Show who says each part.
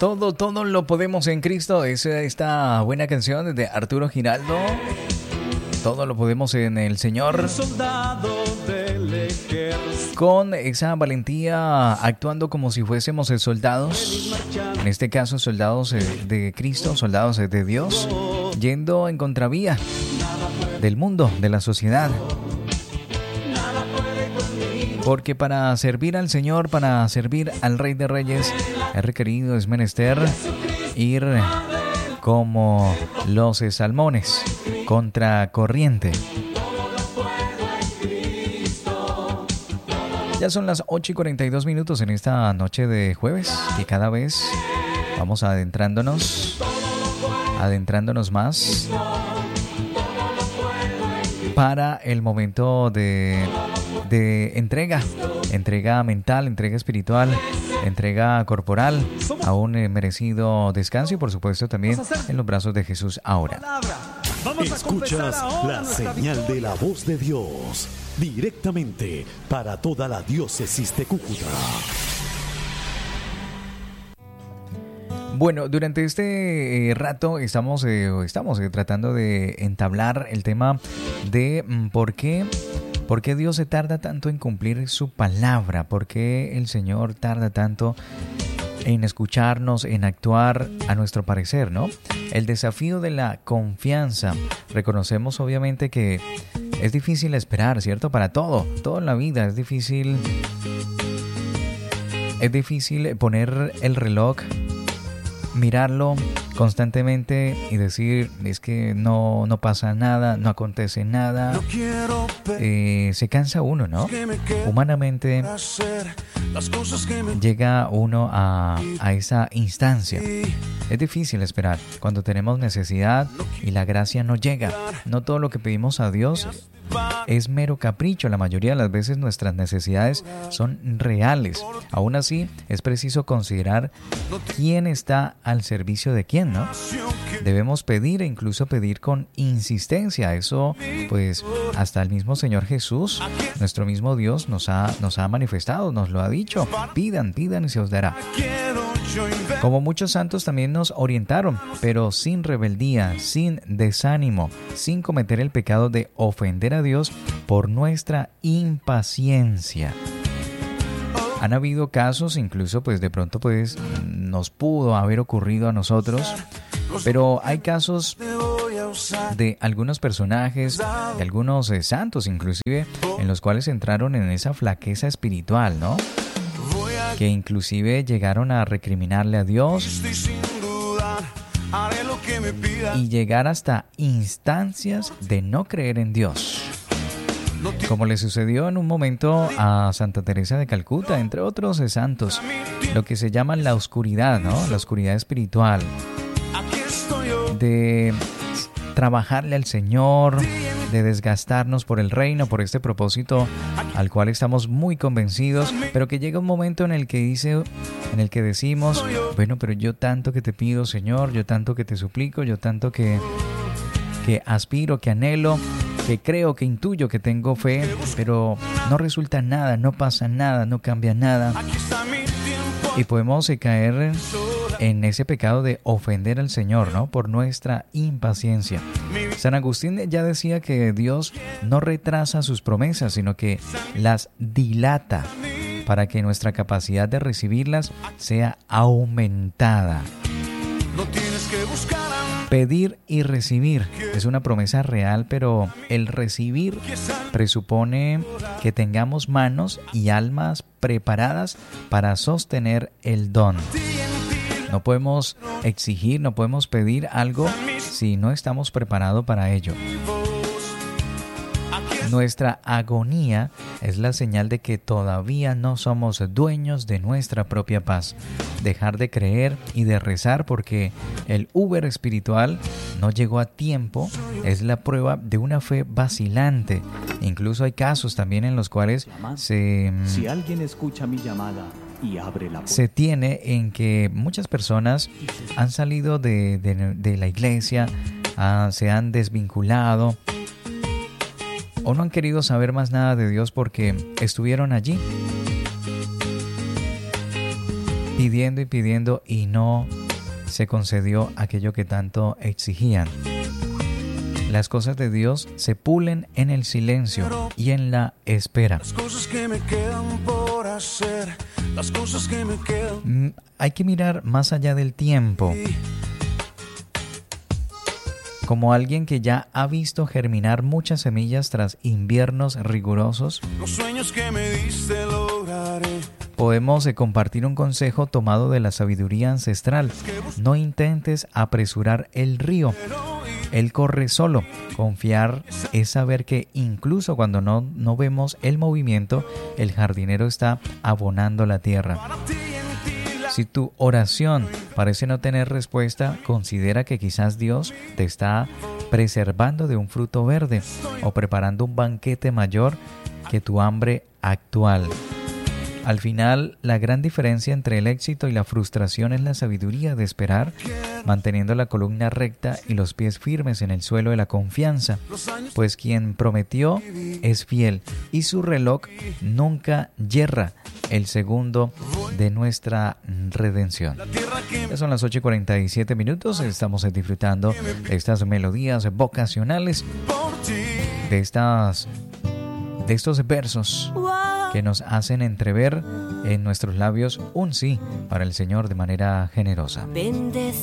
Speaker 1: Todo lo podemos en Cristo. Es esta buena canción de Arturo Giraldo. Todo lo podemos en el Señor. Con esa valentía, actuando como si fuésemos soldados. En este caso, soldados de Cristo, soldados de Dios. Yendo en contravía del mundo, de la sociedad. Porque para servir al Señor, para servir al Rey de Reyes, es requerido, es menester ir como los salmones, contra corriente. Ya son las 8:42 en esta noche de jueves, y cada vez vamos adentrándonos más para el momento de entrega mental, entrega espiritual, entrega corporal, a un merecido descanso y por supuesto también en los brazos de Jesús ahora.
Speaker 2: Escuchas la señal de la voz de Dios directamente para toda la diócesis de Cúcuta.
Speaker 1: Bueno, durante este rato estamos tratando de entablar el tema de ¿por qué Dios se tarda tanto en cumplir su palabra? ¿Por qué el Señor tarda tanto en escucharnos, en actuar a nuestro parecer, ¿no? El desafío de la confianza. Reconocemos obviamente que es difícil esperar, ¿cierto? Para todo en la vida es difícil poner el reloj, mirarlo constantemente y decir, es que no pasa nada, no acontece nada. Se cansa uno, ¿no? Humanamente llega uno a esa instancia. Es difícil esperar cuando tenemos necesidad y la gracia no llega. No todo lo que pedimos a Dios es mero capricho. La mayoría de las veces nuestras necesidades son reales. Aún así, es preciso considerar quién está al servicio de quién, ¿no? Debemos pedir e incluso pedir con insistencia. Eso, pues, hasta el mismo Señor Jesús, nuestro mismo Dios, nos ha manifestado, nos lo ha dicho. Pidan y se os dará. Como muchos santos también nos orientaron, pero sin rebeldía, sin desánimo, sin cometer el pecado de ofender a Dios por nuestra impaciencia. Han habido casos, incluso pues de pronto pues nos pudo haber ocurrido a nosotros, pero hay casos de algunos personajes, de algunos santos inclusive, en los cuales entraron en esa flaqueza espiritual, ¿no? Que inclusive llegaron a recriminarle a Dios y llegar hasta instancias de no creer en Dios. Como le sucedió en un momento a Santa Teresa de Calcuta, entre otros santos, lo que se llama la oscuridad, ¿no? La oscuridad espiritual, de trabajarle al Señor, de desgastarnos por el reino, por este propósito al cual estamos muy convencidos, pero que llega un momento en el que decimos, bueno, pero yo tanto que te pido, Señor, yo tanto que te suplico, yo tanto que aspiro, que anhelo, que creo, que intuyo, que tengo fe, pero no resulta nada, no pasa nada, no cambia nada. Y podemos caer en ese pecado de ofender al Señor, ¿no? Por nuestra impaciencia. San Agustín ya decía que Dios no retrasa sus promesas, sino que las dilata para que nuestra capacidad de recibirlas sea aumentada. Pedir y recibir es una promesa real, pero el recibir presupone que tengamos manos y almas preparadas para sostener el don. No podemos exigir, no podemos pedir algo si no estamos preparados para ello. Nuestra agonía es la señal de que todavía no somos dueños de nuestra propia paz. Dejar de creer y de rezar porque el Uber espiritual no llegó a tiempo es la prueba de una fe vacilante. Incluso hay casos también en los cuales
Speaker 3: Si alguien escucha mi llamada y abre la puerta,
Speaker 1: se tiene en que muchas personas han salido de la iglesia, se han desvinculado o no han querido saber más nada de Dios porque estuvieron allí. pidiendo y pidiendo y no se concedió aquello que tanto exigían. Las cosas de Dios se pulen en el silencio y en la espera.
Speaker 4: Las cosas que me quedan por hacer, las cosas que me quedan.
Speaker 1: Hay que mirar más allá del tiempo. Como alguien que ya ha visto germinar muchas semillas tras inviernos rigurosos,
Speaker 4: Los sueños que me diste lograré.
Speaker 1: podemos compartir un consejo tomado de la sabiduría ancestral. No intentes apresurar el río. Él corre solo. Confiar es saber que incluso cuando no vemos el movimiento, el jardinero está abonando la tierra. Si tu oración parece no tener respuesta, considera que quizás Dios te está preservando de un fruto verde o preparando un banquete mayor que tu hambre actual. Al final, la gran diferencia entre el éxito y la frustración es la sabiduría de esperar, manteniendo la columna recta y los pies firmes en el suelo de la confianza, pues quien prometió es fiel y su reloj nunca yerra, el segundo de nuestra redención. Ya son las 8:47, estamos disfrutando de estas melodías vocacionales, de estos versos que nos hacen entrever en nuestros labios un sí para el Señor de manera generosa.